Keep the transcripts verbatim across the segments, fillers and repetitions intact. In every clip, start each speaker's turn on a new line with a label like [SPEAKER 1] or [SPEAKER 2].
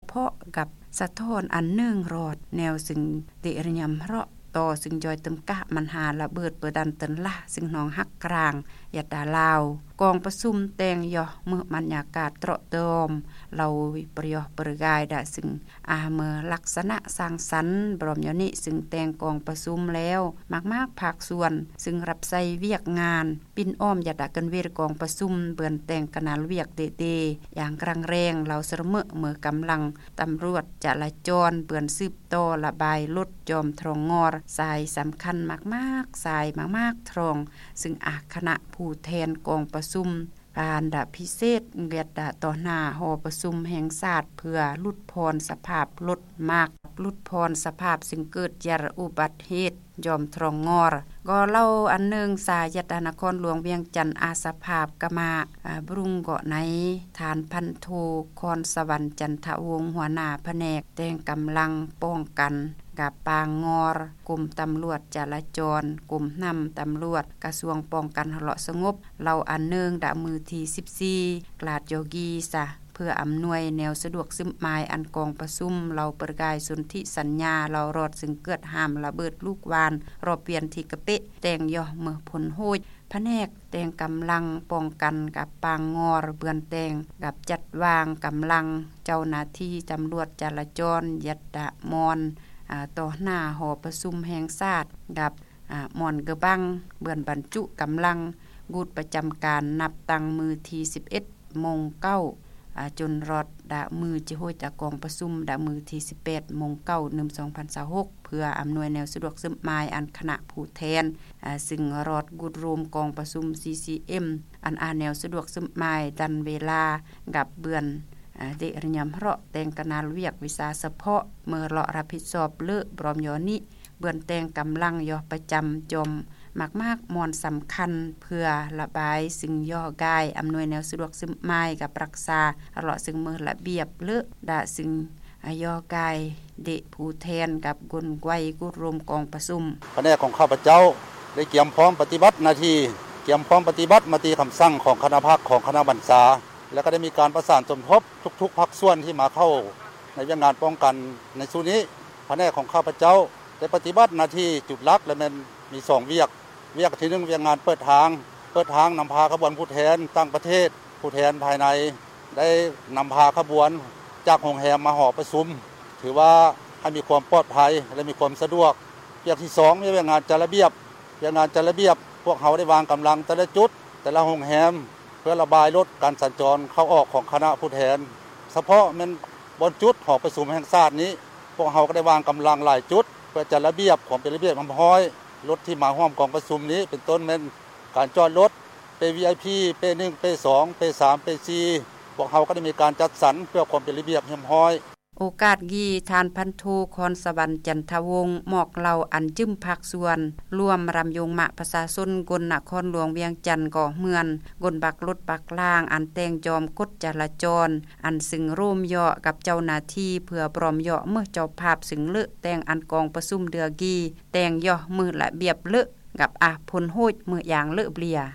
[SPEAKER 1] พาะกับสะท้อนอันเนื่องรอดแนวซึ่งเดริยำเราะต่อซึ่งจอยตึมกะมันหาระเบิดเปิดดันเตินละซึ่งน้องฮักกลางยะดาลาวกองประชุมแตงยอเมื่อบรรยากาศเตราะเติมเราปรยอปรกายดะซึ่งอาเมื่อลักษณะสร้างสรรค์บรมยนิซึ่งแตงกองประชุมแล้วมากๆภาคส่วนซึ่งรับใส่เวียกงานปิ่นอ้อมยะดะกันเวรกองประชุมเบิ่นแตงกนาลเวียกเดๆอย่างกลางแรงเราเสมอเมื่อกำลังตำรวจจราจรเบิ่นสืบต่อระบายรถจอมทรองงอสายสำคัญมากๆสายมากๆทรองซึ่งอาคณะผู้แทนกองประชุมการดะพิเศษเวียดดะต่อหน้าหอประชุมแห่งชาติเพื่อลุดพรสภาพลดมากลุดพรสภาพซึ่งเกิดจากอุบัติเหตุยอมทรองงอก็เล่าอันนึงสายตนครหลวงเวียงจันทน์อาสภาพกมาบรุงเกาะในฐานพันโทคอนสวรรค์จันทวงศ์หัวหน้าแผนกแต่งกำลังป้องกันกับปางงอรกลุ่มตำรวจจราจรกลุ่มนำตำรวจกระทรวงป้องกันหเลาะสงบเราอันเนืองดะมือที่สิบสี่กลาดโยกีซะเพื่ออำนวยแนวสะดวกซึมหมายอันกองประชุมเราประกายสนธิสัญญาเรารอดซึ่งเกิดห้ามระเบิดลูกวานรอเปลี่ยนที่กะเปะแต่งย่อเมื่อผลโหยแผนกแต่งกำลังป้องกันกับปางงอรเบือนแต่งกับจัดวางกำลังเจ้าหน้าที่ตำรวจจราจรยัดดะมอนต่อหน้าหอประชุมแห่งชาติกับมอนกระบังเบือนบรรจุกำลังกูดประจำการนับตั้งมือที่สิบเอ็ดโมงเก้าจนรอดดะมือจิโหยจากกองประชุมดะมือที่สิบแปดโมงเก้าหนึ่งสองพันยี่สิบหกเพื่ออำนวยแนวสะดวกสบายอันคณะผู้แทนซึ่งรอดกูดรวมกองประชุม ซี ซี เอ็ม อันอาแนวสะดวกสบายดันเวลากับเบือนเดริยำเราะแต่งกนาลเวียกวิสาเฉพาะเมื่อเรารับผิดชอบเลือกบรมยอนิเบือนแต่งกำลังยอประจำจมมากมากมอนสำคัญเพื่อระบายสิ่งย่อกายอำนวยแนวสะดวกสบายกับรักษาเราซึ่งเมื่อระเบียบเลือกดะซึ่งย่อกายเดผู้แทนกับกลไกกุรวมกองประชุม
[SPEAKER 2] แผนกของข้าพเจ้าได้เตรียมพร้อมปฏิบัติหน้าที่เตรียมพร้อมปฏิบัติมติคำสั่งของคณะภาคของคณะบรรษาแล้วก็ได้มีการประสานสมทบทุกๆภาคส่วนที่มาเข้าในเรื่องงานป้องกันในส่วนนี้แผนกของข้าพเจ้าได้ปฏิบัติหน้าที่จุดหลักและมันมีสองเวียกเวียกที่หนึ่งเวียกงานเปิดทางเปิดทางนำพาขบวนผู้แทนต่างประเทศผู้แทนภายในได้นำพาขบวนจากโรงแรมมาหอประชุมถือว่าให้มีความปลอดภัยและมีความสะดวกเวียกที่สองเวียกงานจัดระเบียบเวียกงานจัดระเบียบพวกเขาได้วางกำลังแต่ละจุดแต่ละโรงแรมเพื่อระบายลดการสัญจรเข้าออกของคณะผู้แทนเฉพาะมันบนจุดหอประชุมแห่งชาตินี้พวกเขาก็ได้วางกำลังหลายจุดเพื่อจัดระเบียบของเป็นระเบียบเรียบร้อยรถที่มาร่วมกองประชุมนี้เป็นต้นเป็นการจอดรถเป วี ไอ พี เป หนึ่ง เป สอง เป สาม เป สี่พวกเขาก็ได้มีการจัดสรรเพื่อความเป็นระเบียบเรียบร้อย
[SPEAKER 1] โอกาสยีทานพันโทคอนสวรรค์จันทวงศ์หมอกเหล่าอันจึ้มภาคส่วนร่วมรำยงมะประชาชนกลนครหลวงเวียงจันทน์ก่อเมือนกลบักรถปักล่างอันแต่งจอมกฎจราจรอันซึ่งร่วมเหาะกับเจ้าหน้าที่เพื่อปลอมเหาะเมื่อเจ้าภาพซึ่งเลอะแต่งอันกองประชุมเดือกีแต่งเหาะมือระเบียบเลอะกับอาพลโหดมืออย่างเลอะเบลีย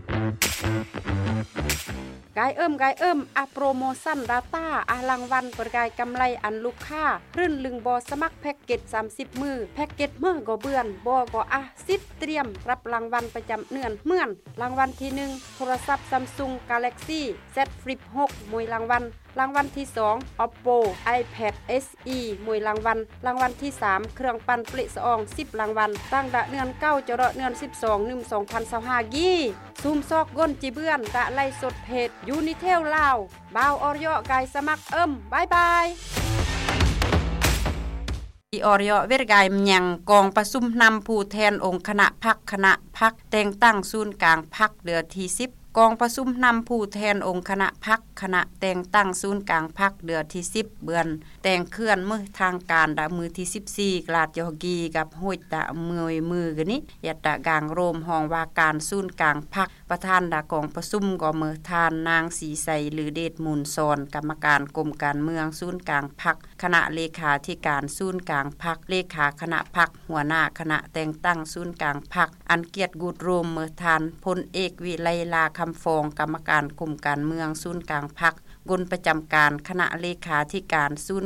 [SPEAKER 1] กายเอิ่มกายเอิ่มอะโปรโมชั่นดาต้าอะรางวัลประกายกำไรอันลูกค้ารื่นลึงบอสมัครแพ็กเกจสามสิบมือแพ็กเกจมื้อก็เบือนบอก็อ่ะสิบเตรียมรับรางวัลประจำเดือนเหมือนรางวัลที่หนึ่งโทรศัพท์ Samsung Galaxy แซด Flip หกมวยรางวัลรางวัลที่สอง Oppo iPad เอส อี มวยรางวัลรางวัลที่สามเครื่องปั่นเปละสะอองสิบรางวัลตั้งดะเดือนเก้าจรดเดือนสิบสอง หนึ่ง สองพันยี่สิบห้ากี้ซูมซอกก้นจิเบื้อนกะไล่สดเพจยูนิเทลลาวบ่าวออรยกายสมัครเอิ่มบายบายอีออรยเวรกายมยังกองประชุมนำผู้แทนองค์คณะพรรคคณะพรรคแต่งตั้งศูนย์กลางพรรคเดือนที่สิบกองประชุมนำผู้แทนองค์คณะพรรคคณะแต่งตั้งศูนย์กลางพรรคเดือนที่สิบเบือนแต่งเคลื่อนมือทางการดะมือที่สิบสี่กลาดยอกีกับห้วยตะมือมือกันนี้ยัดตะกลางโรมห้องว่าการศูนย์กลางพรรคประธานดะกองประชุมก็มือทานนางสีใสหรือเดชมูลซอนกรรมการกรมการเมืองศูนย์กลางพรรคคณะเลขาธิการศูนย์กลางพรรคเลขาคณะพรรคหัวหน้าคณะแต่งตั้งศูนย์กลางพรรคอันเกียรติกูดโรมมือทานพลเอกวิไลลาคำฟองกรรมการกลุ่มการเมืองศูนย์กลางพรรคกลประจำการคณะเลขาธิการศูนย์